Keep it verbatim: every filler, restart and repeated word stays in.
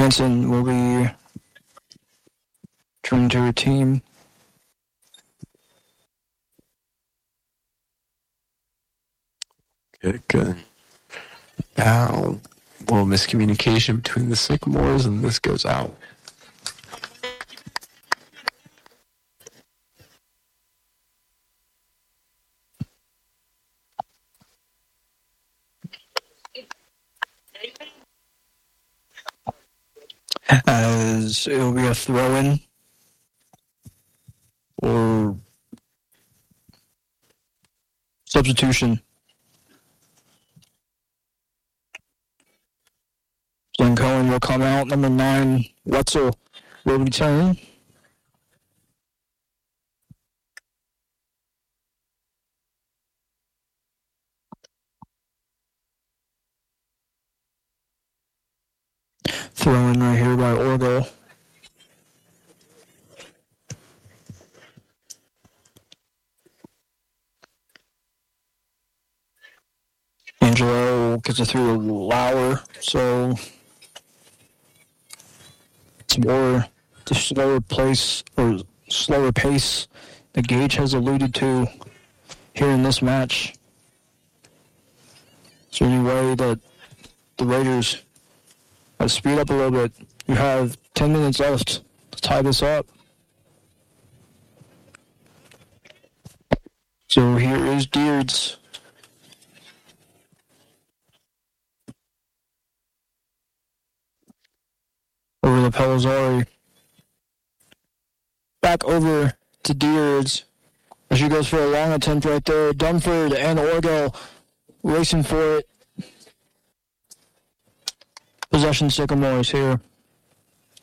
Hanson will be turning to her team. Good, good. Now, a little miscommunication between the Sycamores, and this goes out. As it will be a throw-in or substitution. Glenn Cohen will come out. Number nine, Wetzel will return. Throw-in right here by Orgo. Angelo gets it through Lauer, so it's more the slower place or slower pace that Gage has alluded to here in this match. Is there any way that the Raiders uh, speed up a little bit? You have ten minutes left to tie this up. So here is Deards. Over to Pellizzari. Back over to Deards. As she goes for a long attempt right there. Dunford and Orgo racing for it. Possession Sycamores here.